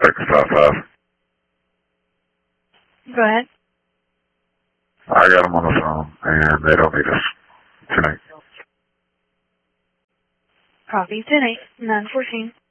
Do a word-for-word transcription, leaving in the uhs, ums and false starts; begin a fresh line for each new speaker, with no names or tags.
Breakfast five five.
Go ahead.
I got them on the phone, and they don't need us tonight.
Copy ten eight, nine fourteen.